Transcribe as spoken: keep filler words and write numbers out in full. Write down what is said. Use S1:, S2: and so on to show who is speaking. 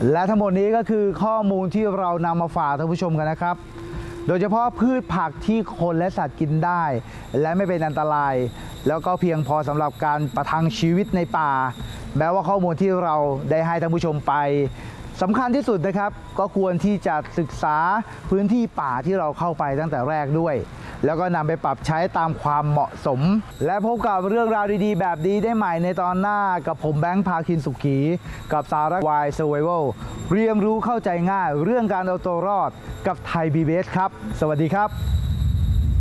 S1: และทั้งหมดนี้ก็คือข้อมูลที่เรานำมาฝากท่านผู้ชมกันนะครับโดยเฉพาะพืชผักที่คนและสัตว์กินได้และไม่เป็นอันตรายแล้วก็เพียงพอสำหรับการประทังชีวิตในป่าแม้ว่าข้อมูลที่เราได้ให้ท่านผู้ชมไปสำคัญที่สุดนะครับก็ควรที่จะศึกษาพื้นที่ป่าที่เราเข้าไปตั้งแต่แรกด้วยแล้วก็นำไปปรับใช้ตามความเหมาะสมและพบกับเรื่องราวดีๆแบบนี้ได้ใหม่ในตอนหน้ากับผมแบงค์พาคินสุขีกับสาระวายเซอร์ไววัลเรียนรู้เข้าใจง่ายเรื่องการเอาตัวรอดกับไทย พี บี เอส ครับสวัสดีครับ